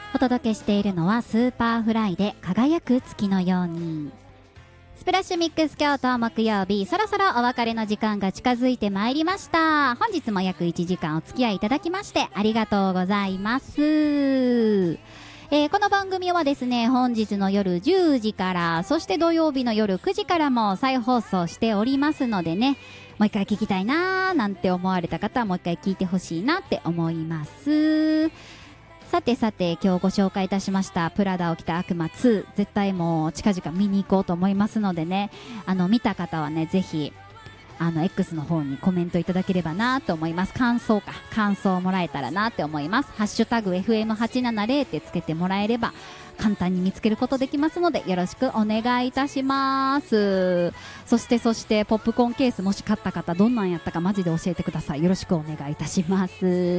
お届けしているのはスーパーフライで輝く月のように。スプラッシュミックス京都木曜日、そろそろお別れの時間が近づいてまいりました。本日も約1時間お付き合いいただきましてありがとうございます。この番組はですね、本日の夜10時から、そして土曜日の夜9時からも再放送しておりますのでね、もう一回聞きたいなーなんて思われた方はもう一回聞いてほしいなって思います。さてさて、今日ご紹介いたしましたプラダを着た悪魔2、絶対もう近々見に行こうと思いますのでね、見た方はね、ぜひX の方にコメントいただければなと思います。感想をもらえたらなって思います。ハッシュタグ FM870 ってつけてもらえれば簡単に見つけることできますので、よろしくお願いいたします。そしてポップコーンケースもし買った方、どんなんやったかマジで教えてください。よろしくお願いいたします。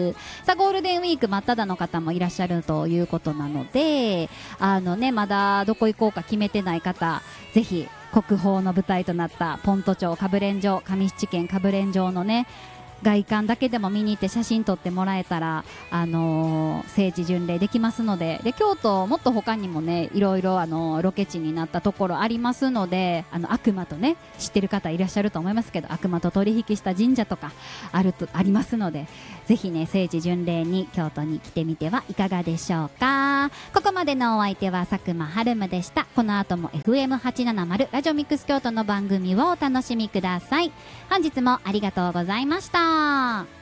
さあ、ゴールデンウィーク真っ只中の方もいらっしゃるということなので、まだどこ行こうか決めてない方、ぜひ国宝の舞台となったポント町かぶれん城、上七軒かぶれん城のね、外観だけでも見に行って写真撮ってもらえたら、聖地巡礼できますので、京都もっと他にもね、いろいろロケ地になったところありますので、悪魔とね、知ってる方いらっしゃると思いますけど、悪魔と取引した神社とかありますので、ぜひね、聖地巡礼に京都に来てみてはいかがでしょうか。ここまでのお相手は佐久間春夢でした。この後も FM870 ラジオミックス京都の番組をお楽しみください。本日もありがとうございました。